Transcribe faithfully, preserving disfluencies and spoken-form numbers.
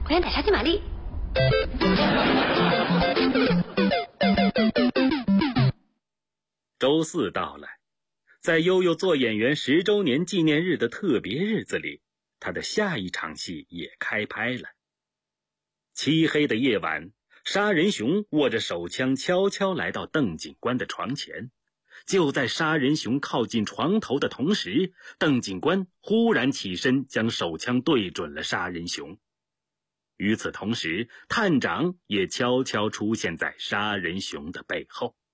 快点打沙丁玛丽。 周四到了，在悠悠做演员十周年纪念日的特别日子里，他的下一场戏也开拍了。漆黑的夜晚，杀人熊握着手枪悄悄来到邓警官的床前。就在杀人熊靠近床头的同时，邓警官忽然起身将手枪对准了杀人熊。与此同时，探长也悄悄出现在杀人熊的背后。